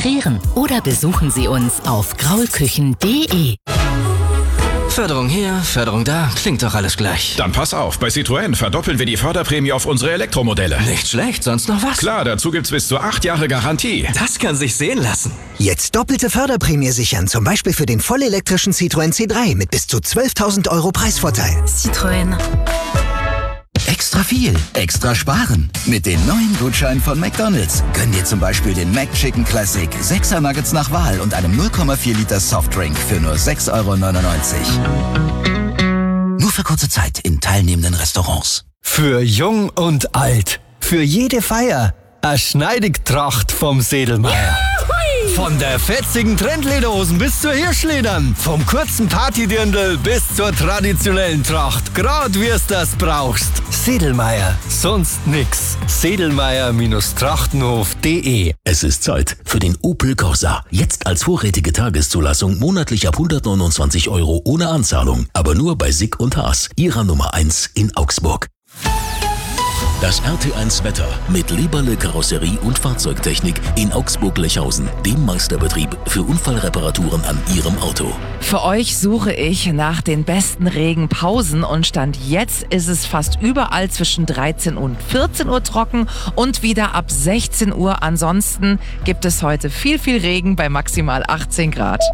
inspirieren. Oder besuchen Sie uns auf graulküchen.de. Förderung hier, Förderung da, klingt doch alles gleich. Dann pass auf, bei Citroën verdoppeln wir die Förderprämie auf unsere Elektromodelle. Nicht schlecht, sonst noch was? Klar, dazu gibt's bis zu 8 Jahre Garantie. Das kann sich sehen lassen. Jetzt doppelte Förderprämie sichern, zum Beispiel für den vollelektrischen Citroën C3 mit bis zu 12.000 € Preisvorteil. Citroën. Extra viel, extra sparen. Mit den neuen Gutscheinen von McDonald's gönn dir zum Beispiel den McChicken Classic, 6er Nuggets nach Wahl und einem 0,4 Liter Softdrink für nur 6,99 €. Nur für kurze Zeit in teilnehmenden Restaurants. Für jung und alt, für jede Feier, eine Schneidigtracht vom Sedlmeier. Von der fetzigen Trendlederhosen bis zur Hirschledern, vom kurzen Partydirndl bis zur traditionellen Tracht, grad wie's das brauchst. Sedlmeier, sonst nix. Sedlmeier-trachtenhof.de. Es ist Zeit für den Opel Corsa. Jetzt als vorrätige Tageszulassung monatlich ab 129 € ohne Anzahlung. Aber nur bei Sick und Haas, ihrer Nummer 1 in Augsburg. Das RT1 Wetter mit Leberle Karosserie und Fahrzeugtechnik in Augsburg-Lechhausen, dem Meisterbetrieb für Unfallreparaturen an Ihrem Auto. Für euch suche ich nach den besten Regenpausen und Stand jetzt ist es fast überall zwischen 13 und 14 Uhr trocken und wieder ab 16 Uhr. Ansonsten gibt es heute viel Regen bei maximal 18 Grad.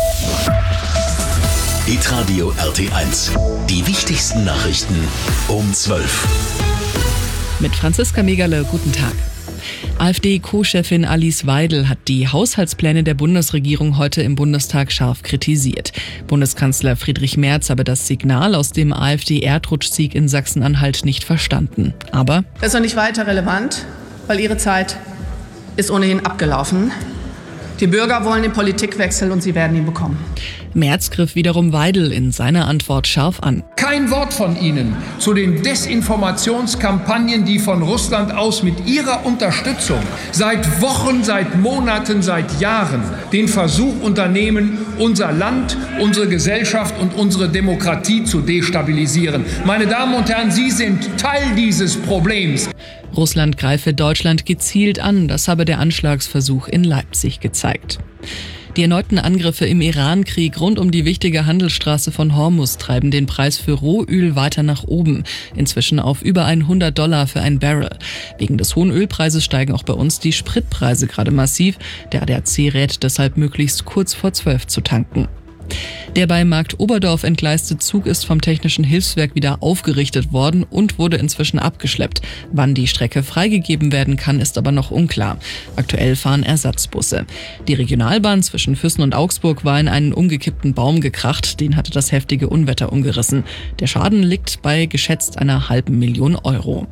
Hitradio RT1. Die wichtigsten Nachrichten um 12. Mit Franziska Megerle, guten Tag. AfD-Co-Chefin Alice Weidel hat die Haushaltspläne der Bundesregierung heute im Bundestag scharf kritisiert. Bundeskanzler Friedrich Merz habe das Signal aus dem AfD-Erdrutschsieg in Sachsen-Anhalt nicht verstanden. Aber das ist noch nicht weiter relevant, weil ihre Zeit ist ohnehin abgelaufen. Die Bürger wollen den Politikwechsel und sie werden ihn bekommen. Merz griff wiederum Weidel in seiner Antwort scharf an. Kein Wort von Ihnen zu den Desinformationskampagnen, die von Russland aus mit Ihrer Unterstützung seit Wochen, seit Monaten, seit Jahren den Versuch unternehmen, unser Land, unsere Gesellschaft und unsere Demokratie zu destabilisieren. Meine Damen und Herren, Sie sind Teil dieses Problems. Russland greife Deutschland gezielt an, das habe der Anschlagsversuch in Leipzig gezeigt. Die erneuten Angriffe im Iran-Krieg rund um die wichtige Handelsstraße von Hormuz treiben den Preis für Rohöl weiter nach oben, inzwischen auf über $100 für ein Barrel. Wegen des hohen Ölpreises steigen auch bei uns die Spritpreise gerade massiv. Der ADAC rät deshalb, möglichst kurz vor 12 zu tanken. Der bei Markt Oberdorf entgleiste Zug ist vom Technischen Hilfswerk wieder aufgerichtet worden und wurde inzwischen abgeschleppt. Wann die Strecke freigegeben werden kann, ist aber noch unklar. Aktuell fahren Ersatzbusse. Die Regionalbahn zwischen Füssen und Augsburg war in einen umgekippten Baum gekracht. Den hatte das heftige Unwetter umgerissen. Der Schaden liegt bei geschätzt einer $500.000 €.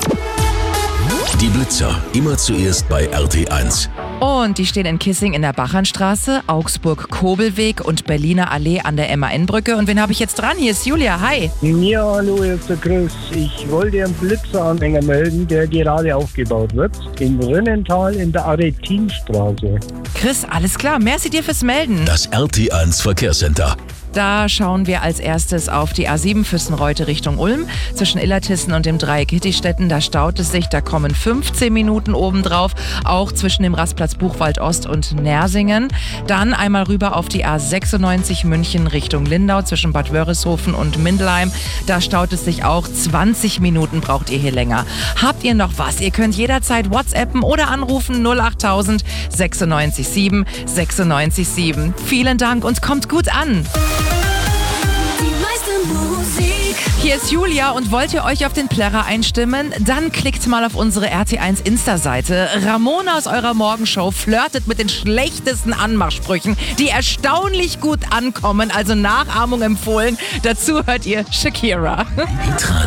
Die Blitzer, immer zuerst bei RT1. Und die stehen in Kissing in der Bachernstraße, Augsburg-Kobelweg und Berliner Allee an der MAN-Brücke. Und wen habe ich jetzt dran? Hier ist Julia, hi. Ja, hallo, hier ist der Chris. Ich wollte einen Blitzeranhänger melden, der gerade aufgebaut wird. In Rönnental in der Aretinstraße. Chris, alles klar. Merci dir fürs Melden. Das RT1 Verkehrscenter. Da schauen wir als erstes auf die A7 Füssen-Reute Richtung Ulm. Zwischen Illertissen und dem Dreieck Hittistetten, da staut es sich, da kommen 15 Minuten obendrauf. Auch zwischen dem Rastplatz Buchwald Ost und Nersingen. Dann einmal rüber auf die A96 München Richtung Lindau zwischen Bad Wörishofen und Mindelheim. Da staut es sich auch, 20 Minuten braucht ihr hier länger. Habt ihr noch was? Ihr könnt jederzeit WhatsAppen oder anrufen 08000 96 7 96 7. Vielen Dank und kommt gut an. Hier ist Julia und wollt ihr euch auf den Plärrer einstimmen? Dann klickt mal auf unsere RT1 Insta-Seite. Ramona aus eurer Morgenshow flirtet mit den schlechtesten Anmachsprüchen, die erstaunlich gut ankommen, also Nachahmung empfohlen. Dazu hört ihr Shakira.